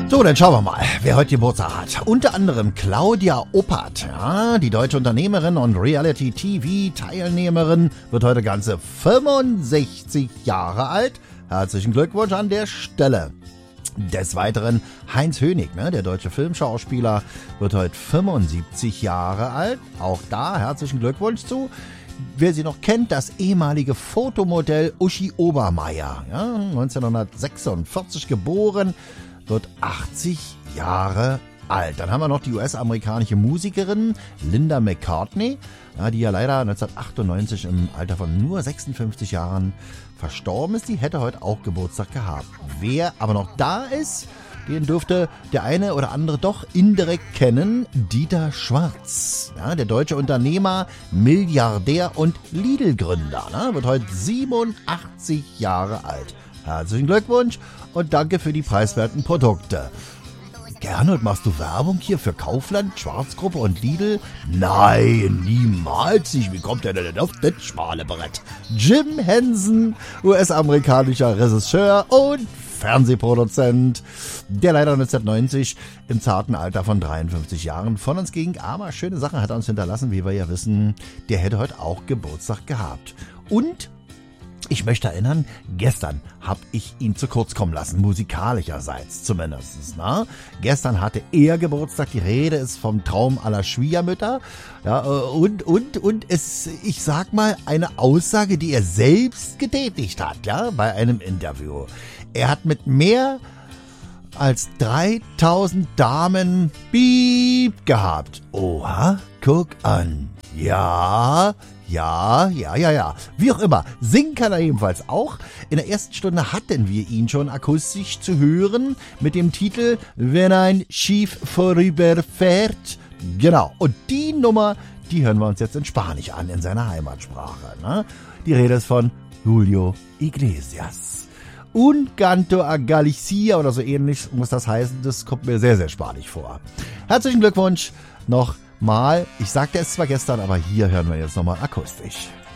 So, dann schauen wir mal, wer heute Geburtstag hat. Unter anderem Claudia Oppert, ja, die deutsche Unternehmerin und Reality-TV-Teilnehmerin, wird heute ganze 65 Jahre alt. Herzlichen Glückwunsch an der Stelle. Des Weiteren Heinz Hönig, ne, der deutsche Filmschauspieler, wird heute 75 Jahre alt. Auch da herzlichen Glückwunsch zu. Wer sie noch kennt, das ehemalige Fotomodell Uschi Obermeier, ja, 1946 geboren, wird 80 Jahre alt. Dann haben wir noch die US-amerikanische Musikerin Linda McCartney, ja, die ja leider 1998 im Alter von nur 56 Jahren verstorben ist. Die hätte heute auch Geburtstag gehabt. Wer aber noch da ist, den dürfte der eine oder andere doch indirekt kennen. Dieter Schwarz, ja, der deutsche Unternehmer, Milliardär und Lidl-Gründer, ne, wird heute 87 Jahre alt. Herzlichen Glückwunsch und danke für die preiswerten Produkte. Gernot, machst du Werbung hier für Kaufland, Schwarzgruppe und Lidl? Nein, niemals nicht. Wie kommt der denn auf das schmale Brett? Jim Henson, US-amerikanischer Regisseur und Fernsehproduzent, der leider 1990 im zarten Alter von 53 Jahren von uns ging. Aber schöne Sachen hat er uns hinterlassen, wie wir ja wissen. Der hätte heute auch Geburtstag gehabt. Und ich möchte erinnern, gestern habe ich ihn zu kurz kommen lassen, musikalischerseits zumindest. Ne? Gestern hatte er Geburtstag, die Rede ist vom Traum aller Schwiegermütter. Ja, und es, ich sag mal, eine Aussage, die er selbst getätigt hat, ja, bei einem Interview. Er hat mit mehr als 3000 Damen Piep gehabt. Oha, guck an. Ja. Wie auch immer. Singen kann er ebenfalls auch. In der ersten Stunde hatten wir ihn schon akustisch zu hören mit dem Titel Wenn ein Schiff vorüberfährt. Genau. Und die Nummer, die hören wir uns jetzt in Spanisch an, in seiner Heimatsprache. Ne? Die Rede ist von Julio Iglesias. Un canto a Galicia oder so ähnlich muss das heißen. Das kommt mir sehr, sehr spanisch vor. Herzlichen Glückwunsch noch mal. Ich sagte es zwar gestern, aber hier hören wir jetzt nochmal akustisch.